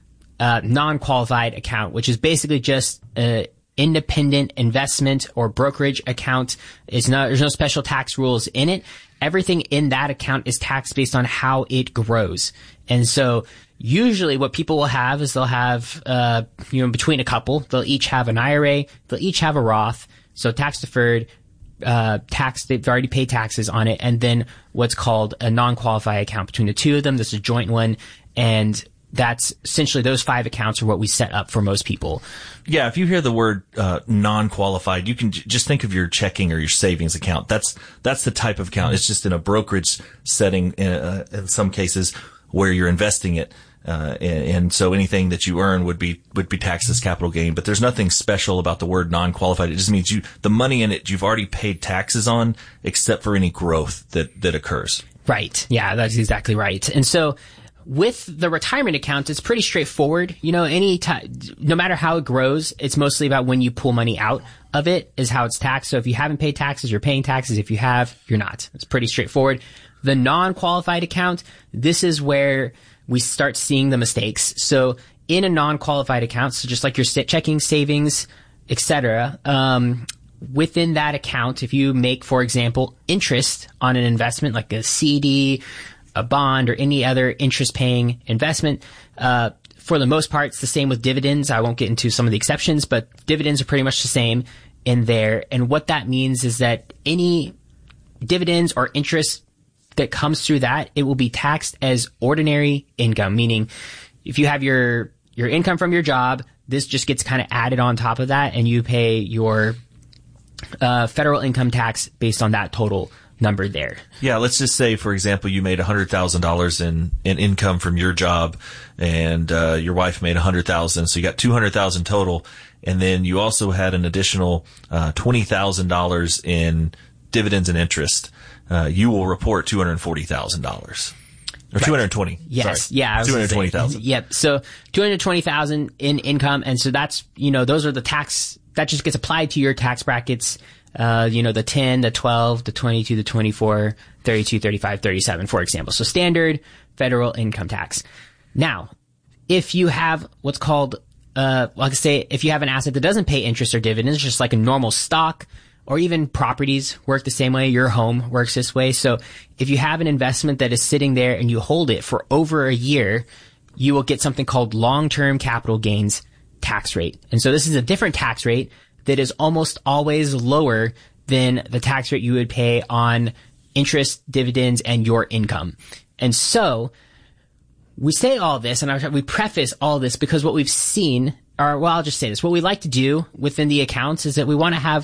a non-qualified account, which is basically just an independent investment or brokerage account. It's not, there's no special tax rules in it. Everything in that account is taxed based on how it grows. And so usually what people will have is they'll have, uh, you know, between a couple, they'll each have an I R A, they'll each have a Roth, so tax deferred, uh, tax, they've already paid taxes on it, and then what's called a non-qualified account between the two of them. This is a joint one, and that's essentially those five accounts are what we set up for most people. Yeah, if you hear the word uh, non-qualified, you can j- just think of your checking or your savings account. That's that's the type of account. It's just in a brokerage setting in, uh, in some cases where you're investing it. Uh, and, and so anything that you earn would be would be taxed as capital gain. But there's nothing special about the word non-qualified. It just means you the money in it you've already paid taxes on, except for any growth that that occurs. Right. Yeah, that's exactly right. And so with the retirement account, it's pretty straightforward. You know, any time, no matter how it grows, it's mostly about when you pull money out of it is how it's taxed. So if you haven't paid taxes, you're paying taxes. If you have, you're not. It's pretty straightforward. The non-qualified account, this is where we start seeing the mistakes. So in a non-qualified account, so just like your checking, savings, et cetera, um, within that account, if you make, for example, interest on an investment like a C D, a bond, or any other interest-paying investment, uh, for the most part, it's the same with dividends. I won't get into some of the exceptions, but dividends are pretty much the same in there. And what that means is that any dividends or interest that comes through that, it will be taxed as ordinary income, meaning if you have your your income from your job, this just gets kind of added on top of that, and you pay your uh, federal income tax based on that total number there. Yeah, let's just say, for example, you made one hundred thousand dollars in, in income from your job, and uh, your wife made one hundred thousand dollars, so you got two hundred thousand dollars total, and then you also had an additional uh, twenty thousand dollars in dividends and interest. Uh, you will report two hundred forty thousand dollars. Or right. two hundred twenty. Yes. Sorry. Yeah. two hundred twenty thousand. Yep. So two hundred twenty thousand in income. And so that's, you know, those are the tax, that just gets applied to your tax brackets. Uh, you know, the ten, the twelve, the twenty-two, the twenty-four, thirty-two, thirty-five, thirty-seven, for example. So standard federal income tax. Now, if you have what's called, uh, like I say, if you have an asset that doesn't pay interest or dividends, just like a normal stock, or even properties work the same way. Your home works this way. So if you have an investment that is sitting there and you hold it for over a year, you will get something called long-term capital gains tax rate. And so this is a different tax rate that is almost always lower than the tax rate you would pay on interest, dividends, and your income. And so we say all this, and we preface all this because what we've seen, or well, I'll just say this, what we like to do within the accounts is that we want to have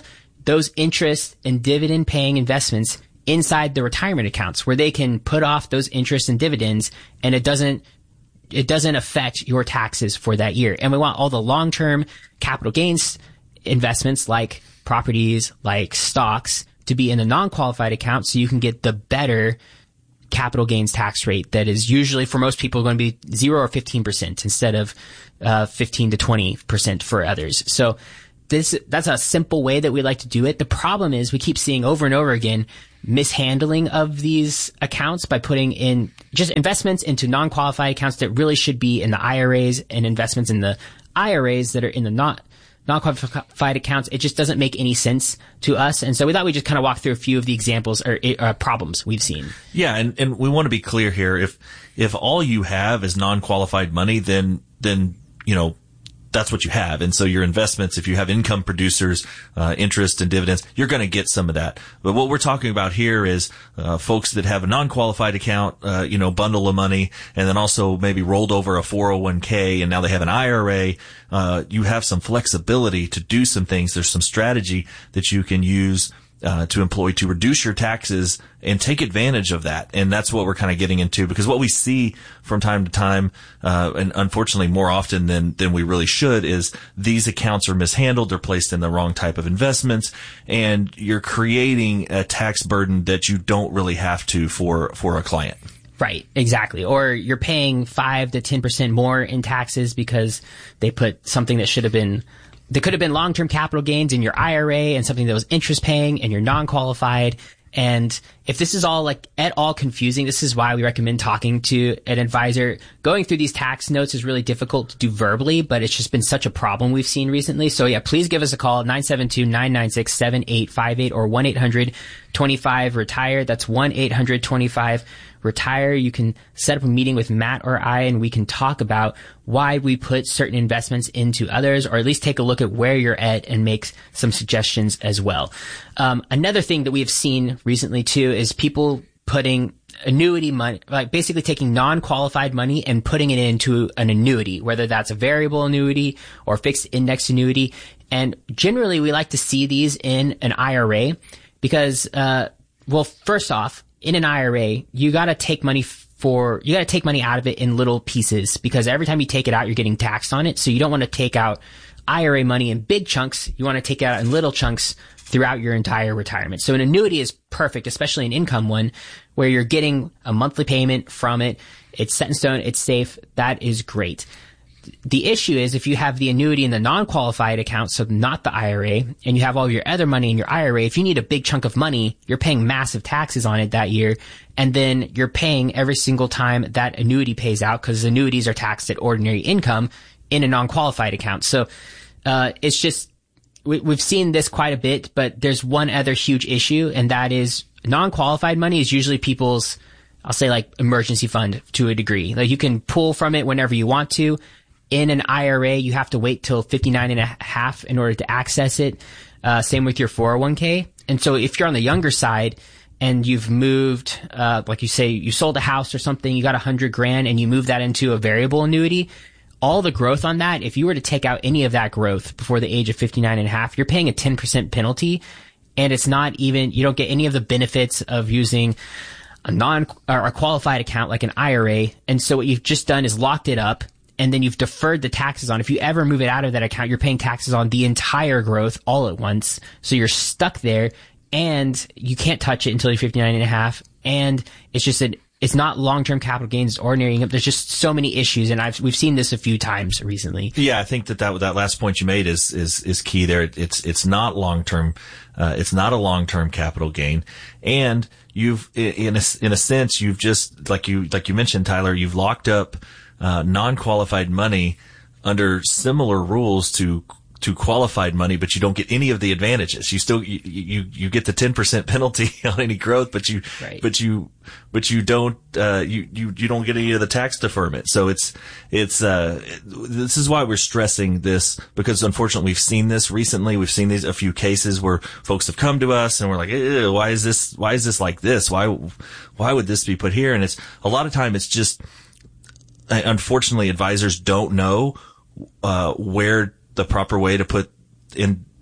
those interest and dividend paying investments inside the retirement accounts where they can put off those interest and dividends, and it doesn't it doesn't affect your taxes for that year. And we want all the long-term capital gains investments like properties, like stocks, to be in a non-qualified account so you can get the better capital gains tax rate that is usually for most people going to be zero or fifteen percent instead of uh, fifteen to twenty percent for others. So this that's a simple way that we like to do it. The problem is we keep seeing over and over again mishandling of these accounts by putting in just investments into non-qualified accounts that really should be in the I R As, and investments in the I R As that are in the not non-qualified accounts. It just doesn't make any sense to us. And so we thought we'd just kind of walk through a few of the examples or uh, problems we've seen. Yeah. And, and we want to be clear here. If, if all you have is non-qualified money, then, then, you know, that's what you have. And so your investments, if you have income producers, uh, interest and dividends, you're going to get some of that. But what we're talking about here is, uh, folks that have a non-qualified account, uh, you know, bundle of money, and then also maybe rolled over a four oh one k and now they have an I R A. Uh, you have some flexibility to do some things. There's some strategy that you can use Uh, to employ to reduce your taxes and take advantage of that. And that's what we're kind of getting into, because what we see from time to time, uh, and unfortunately more often than, than we really should, is these accounts are mishandled. They're placed in the wrong type of investments, and you're creating a tax burden that you don't really have to for, for a client. Right, exactly. Or you're paying five to ten percent more in taxes because they put something that should have been There could have been long-term capital gains in your I R A and something that was interest paying and you're non-qualified. And if this is all like at all confusing, this is why we recommend talking to an advisor. Going through these tax notes is really difficult to do verbally, but it's just been such a problem we've seen recently. So yeah, please give us a call, nine seven two, nine nine six, seven eight five eight or one eight hundred twenty-five retire. That's one eight hundred twenty-five retire. You can set up a meeting with Matt or I, and we can talk about why we put certain investments into others, or at least take a look at where you're at and make some suggestions as well. Um, another thing that we have seen recently too is people putting annuity money, like basically taking non-qualified money and putting it into an annuity, whether that's a variable annuity or fixed index annuity. And generally we like to see these in an I R A because, uh, well, first off, in an I R A, you gotta take money for, you gotta take money out of it in little pieces, because every time you take it out, you're getting taxed on it. So you don't want to take out I R A money in big chunks. You want to take it out in little chunks throughout your entire retirement. So an annuity is perfect, especially an income one, where you're getting a monthly payment from it. It's set in stone. It's safe. That is great. The issue is if you have the annuity in the non-qualified account, so not the I R A, and you have all your other money in your I R A, if you need a big chunk of money, you're paying massive taxes on it that year, and then you're paying every single time that annuity pays out, because annuities are taxed at ordinary income in a non-qualified account. So uh it's just, we, we've seen this quite a bit, but there's one other huge issue, and that is non-qualified money is usually people's, I'll say like emergency fund to a degree. Like you can pull from it whenever you want to. In an I R A, you have to wait till fifty-nine and a half in order to access it. Uh, same with your four oh one k. And so if you're on the younger side and you've moved, uh, like you say, you sold a house or something, you got a hundred grand and you move that into a variable annuity, all the growth on that, if you were to take out any of that growth before the age of fifty-nine and a half, you're paying a ten percent penalty. And it's not even, you don't get any of the benefits of using a non, or a qualified account like an I R A. And so what you've just done is locked it up, and then you've deferred the taxes on. If you ever move it out of that account, you're paying taxes on the entire growth all at once. So you're stuck there, and you can't touch it until you're fifty-nine and a half. And it's just an, it's not long-term capital gains, ordinary income. There's just so many issues, and I've, we've seen this a few times recently. Yeah, I think that that, that last point you made is, is, is key there. It's, it's not long-term, uh, it's not a long-term capital gain. And you've, in a, in a sense, you've just, like you, like you mentioned, Tyler, you've locked up Uh, non-qualified money under similar rules to to qualified money, but you don't get any of the advantages. You still you you, you get the ten percent penalty on any growth, but you right. but you but you don't uh, you you you don't get any of the tax deferment. So it's it's uh this is why we're stressing this, because unfortunately we've seen this recently. We've seen these a few cases where folks have come to us and we're like, eh, why is this why is this like this? Why why would this be put here? And it's a lot of time it's just, unfortunately, advisors don't know uh where the proper way to put in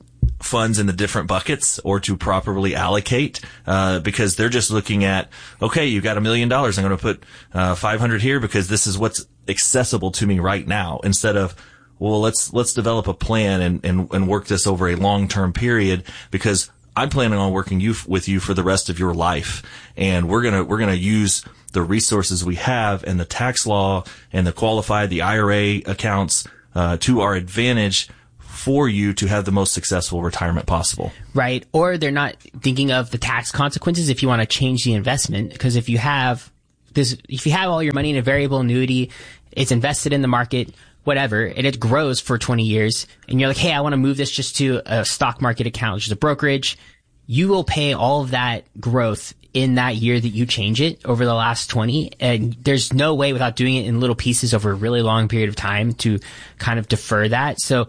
funds in the different buckets or to properly allocate, uh, because they're just looking at, okay, you've got a million dollars. I'm going to put, uh, five hundred here because this is what's accessible to me right now, instead of, well, let's, let's develop a plan and, and, and work this over a long-term period, because I'm planning on working you with you for the rest of your life. And we're going to, we're going to use the resources we have and the tax law and the qualified, the I R A accounts, uh, to our advantage for you to have the most successful retirement possible. Right. Or they're not thinking of the tax consequences if you want to change the investment. Because if you have this, if you have all your money in a variable annuity, it's invested in the market, whatever, and it grows for twenty years, and you're like, hey, I want to move this just to a stock market account, which is a brokerage, you will pay all of that growth in that year that you change it over the last twenty. And there's no way without doing it in little pieces over a really long period of time to kind of defer that. So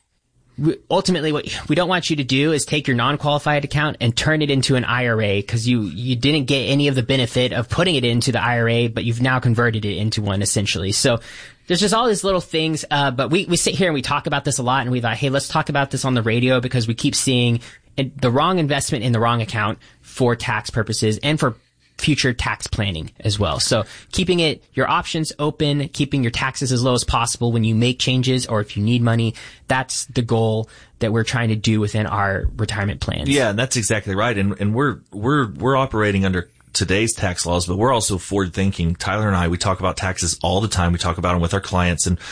ultimately, what we don't want you to do is take your non-qualified account and turn it into an I R A, because you, you didn't get any of the benefit of putting it into the I R A, but you've now converted it into one essentially. So there's just all these little things, uh, but we, we sit here and we talk about this a lot, and we thought, hey, let's talk about this on the radio, because we keep seeing the wrong investment in the wrong account for tax purposes and for future tax planning as well. So keeping it, your options open, keeping your taxes as low as possible when you make changes or if you need money, that's the goal that we're trying to do within our retirement plans. Yeah, that's exactly right. And, and we're, we're, we're operating under today's tax laws, but we're also forward thinking. Tyler and I, we talk about taxes all the time. We talk about them with our clients, and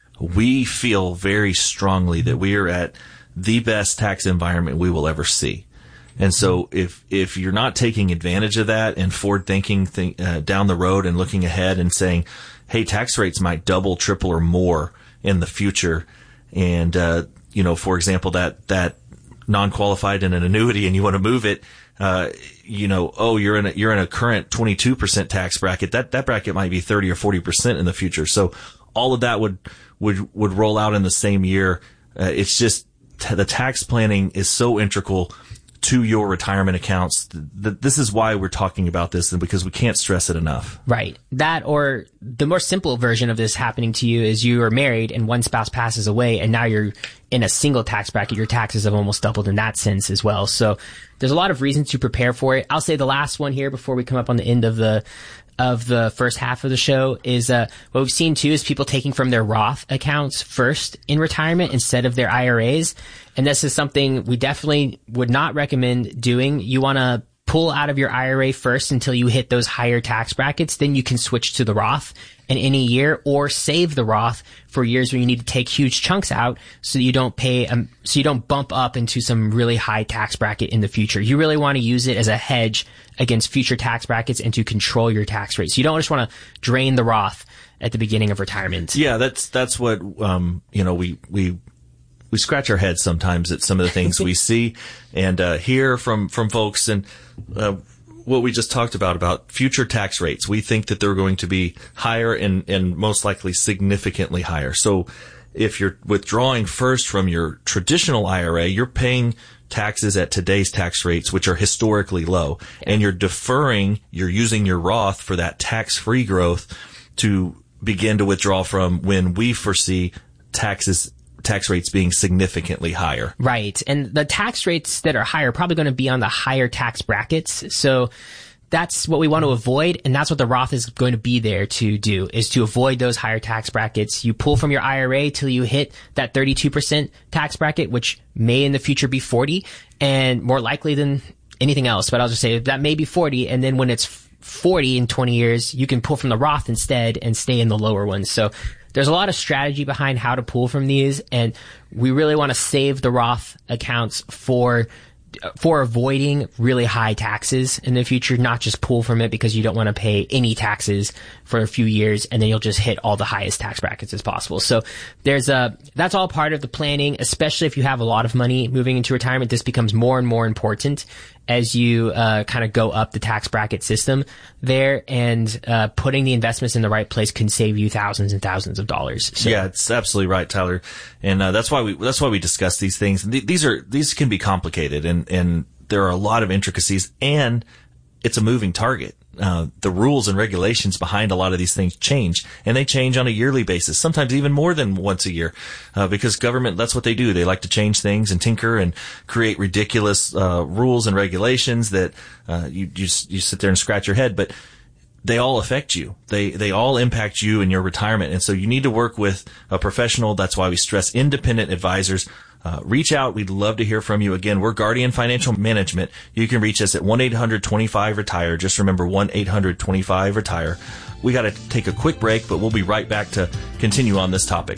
we feel very strongly that we are at the best tax environment we will ever see. And so if, if you're not taking advantage of that and forward thinking think, uh, down the road and looking ahead and saying, hey, tax rates might double, triple, or more in the future. And, uh, you know, for example, that, that non-qualified in an annuity and you want to move it, uh, you know, oh, you're in a, you're in a current twenty-two percent tax bracket. That, that bracket might be thirty or forty percent in the future. So all of that would, would, would roll out in the same year. Uh, it's just t- the tax planning is so integral to your retirement accounts. This is why we're talking about this, and because we can't stress it enough. Right. That, or the more simple version of this happening to you is you are married and one spouse passes away, and now you're in a single tax bracket. Your taxes have almost doubled in that sense as well. So there's a lot of reasons to prepare for it. I'll say the last one here before we come up on the end of the of the first half of the show is uh what we've seen too is people taking from their Roth accounts first in retirement instead of their I R As. And this is something we definitely would not recommend doing. You want to pull out of your I R A first until you hit those higher tax brackets. Then you can switch to the Roth in any year, or save the Roth for years where you need to take huge chunks out so you don't pay, um, so you don't bump up into some really high tax bracket in the future. You really want to use it as a hedge against future tax brackets and to control your tax rate. So you don't just want to drain the Roth at the beginning of retirement. Yeah, that's, that's what, um, you know, we, we, we scratch our heads sometimes at some of the things we see and, uh, hear from, from folks, and, uh, what we just talked about, about future tax rates. We think that they're going to be higher and, and most likely significantly higher. So if you're withdrawing first from your traditional I R A, you're paying taxes at today's tax rates, which are historically low. Yeah. And you're deferring, you're using your Roth for that tax-free growth to begin to withdraw from when we foresee taxes tax rates being significantly higher. Right. And the tax rates that are higher are probably going to be on the higher tax brackets. So that's what we want to avoid. And that's what the Roth is going to be there to do, is to avoid those higher tax brackets. You pull from your I R A till you hit that thirty-two percent tax bracket, which may in the future be forty, and more likely than anything else. But I'll just say that may be forty. And then when it's forty in twenty years, you can pull from the Roth instead and stay in the lower ones. So there's a lot of strategy behind how to pull from these, and we really want to save the Roth accounts for for avoiding really high taxes in the future, not just pull from it because you don't want to pay any taxes for a few years and then you'll just hit all the highest tax brackets as possible. So there's a, that's all part of the planning, especially if you have a lot of money moving into retirement. This becomes more and more important as you uh kind of go up the tax bracket system there, and uh putting the investments in the right place can save you thousands and thousands of dollars. So. Yeah, it's absolutely right, Tyler. And uh, that's why we that's why we discuss these things. Th- these are these can be complicated, and and there are a lot of intricacies, and it's a moving target. uh, the rules and regulations behind a lot of these things change, and they change on a yearly basis, sometimes even more than once a year, uh, because government, that's what they do. They like to change things and tinker and create ridiculous, uh, rules and regulations that, uh, you, you, you sit there and scratch your head, but they all affect you. They, they all impact you in your retirement. And so you need to work with a professional. That's why we stress independent advisors. Uh, reach out. We'd love to hear from you. Again, we're Guardian Financial Management. You can reach us at one eight hundred twenty-five retire. Just remember one eight hundred twenty-five retire. We got to take a quick break, but we'll be right back to continue on this topic.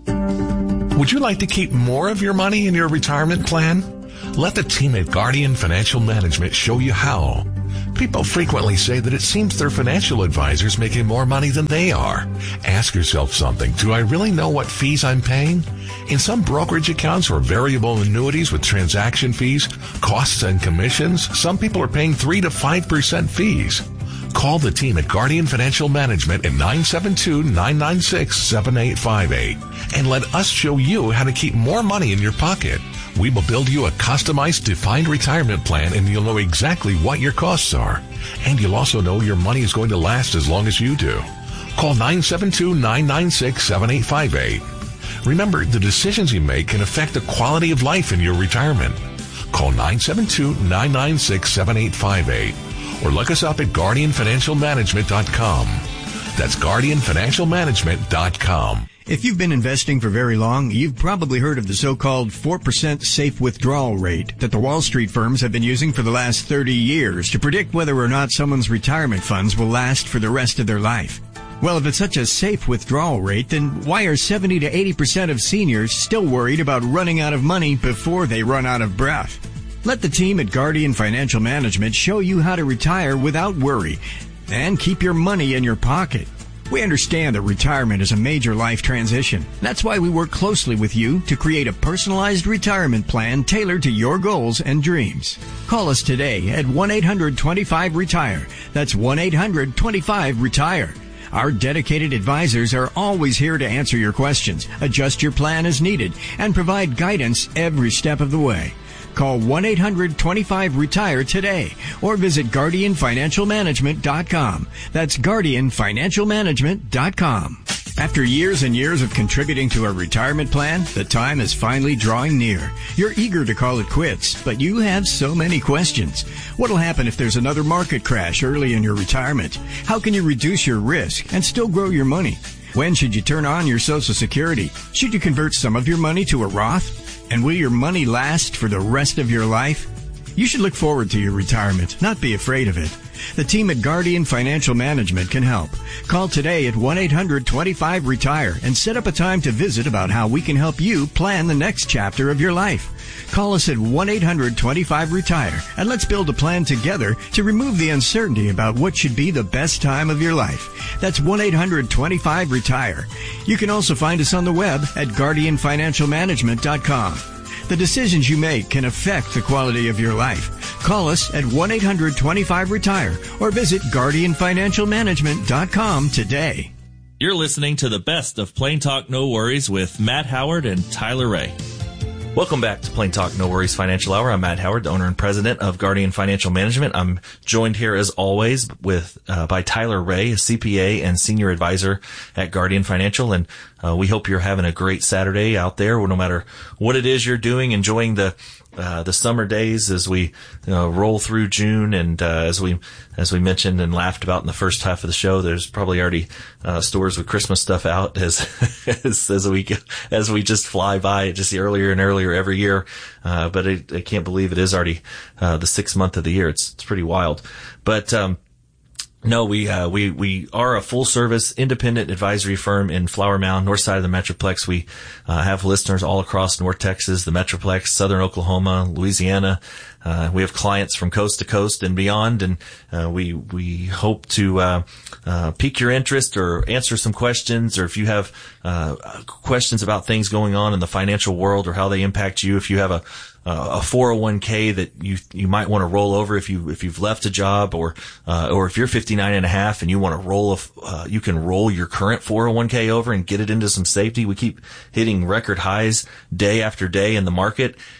Would you like to keep more of your money in your retirement plan? Let the team at Guardian Financial Management show you how. People frequently say that it seems their financial advisor's making more money than they are. Ask yourself something. Do I really know what fees I'm paying? In some brokerage accounts or variable annuities with transaction fees, costs and commissions, some people are paying three to five percent fees. Call the team at Guardian Financial Management at nine seven two, nine nine six, seven eight five eight and let us show you how to keep more money in your pocket. We will build you a customized defined retirement plan, and you'll know exactly what your costs are. And you'll also know your money is going to last as long as you do. Call nine seven two, nine nine six, seven eight five eight. Remember, the decisions you make can affect the quality of life in your retirement. Call nine seven two, nine nine six, seven eight five eight or look us up at guardian financial management dot com. That's guardian financial management dot com. If you've been investing for very long, you've probably heard of the so-called four percent safe withdrawal rate that the Wall Street firms have been using for the last thirty years to predict whether or not someone's retirement funds will last for the rest of their life. Well, if it's such a safe withdrawal rate, then why are seventy to eighty percent of seniors still worried about running out of money before they run out of breath? Let the team at Guardian Financial Management show you how to retire without worry and keep your money in your pocket. We understand that retirement is a major life transition. That's why we work closely with you to create a personalized retirement plan tailored to your goals and dreams. Call us today at one eight hundred twenty-five retire. That's one eight hundred twenty-five retire. Our dedicated advisors are always here to answer your questions, adjust your plan as needed, and provide guidance every step of the way. Call one eight hundred twenty-five retire today or visit guardian financial management dot com. That's guardian financial management dot com. After years and years of contributing to a retirement plan, the time is finally drawing near. You're eager to call it quits, but you have so many questions. What'll happen if there's another market crash early in your retirement? How can you reduce your risk and still grow your money? When should you turn on your Social Security? Should you convert some of your money to a Roth? And will your money last for the rest of your life? You should look forward to your retirement, not be afraid of it. The team at Guardian Financial Management can help. Call today at one eight hundred twenty-five retire and set up a time to visit about how we can help you plan the next chapter of your life. Call us at one eight hundred twenty-five retire and let's build a plan together to remove the uncertainty about what should be the best time of your life. That's one eight hundred twenty-five retire. You can also find us on the web at guardian financial management dot com. The decisions you make can affect the quality of your life. Call us at one eight hundred twenty-five retire or visit guardian financial management dot com today. You're listening to the best of Plain Talk No Worries with Matt Howard and Tyler Ray. Welcome back to Plain Talk No Worries Financial Hour. I'm Matt Howard, the owner and president of Guardian Financial Management. I'm joined here as always with uh, by Tyler Ray, a C P A and senior advisor at Guardian Financial, and uh, we hope you're having a great Saturday out there, no matter what it is you're doing, enjoying the uh, the summer days as we you know, roll through June, and uh, as we as we mentioned and laughed about in the first half of the show, there's probably already uh, stores with Christmas stuff out as as, as we as we just fly by it just earlier and earlier every year. Uh, but I, I can't believe it is already uh, the sixth month of the year. It's it's pretty wild. But um, no, we uh, we we are a full service independent advisory firm in Flower Mound, north side of the Metroplex. We uh, have listeners all across North Texas, the Metroplex, southern Oklahoma, Louisiana. Uh, we have clients from coast to coast and beyond, and uh, we we hope to uh, uh, pique your interest or answer some questions, or if you have uh, questions about things going on in the financial world or how they impact you. If you have a a four oh one k that you you might want to roll over if you if you've left a job, or uh, or if you're fifty-nine and a half and you want to roll a, uh, you can roll your current four oh one k over and get it into some safety. We keep hitting record highs day after day in the market,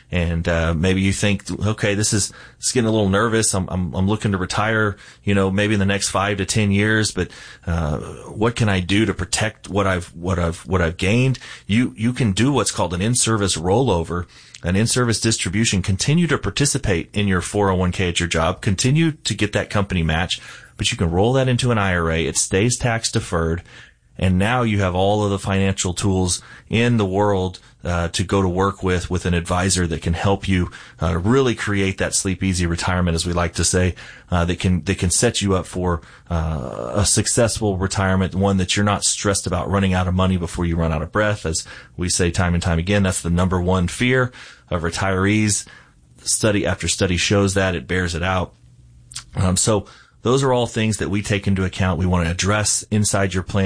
And, uh, maybe you think, okay, this is, it's getting a little nervous. I'm, I'm, I'm looking to retire, you know, maybe in the next five to ten years, but, uh, what can I do to protect what I've, what I've, what I've gained? You, you can do what's called an in-service rollover, an in-service distribution. Continue to participate in your four oh one k at your job. Continue to get that company match, but you can roll that into an I R A. It stays tax deferred. And now you have all of the financial tools in the world uh, to go to work with, with an advisor that can help you uh, really create that sleep easy retirement, as we like to say, uh, that can that can set you up for uh, a successful retirement, one that you're not stressed about running out of money before you run out of breath. As we say time and time again, that's the number one fear of retirees. Study after study shows that. It bears it out. Um, so those are all things that we take into account. We want to address inside your plan.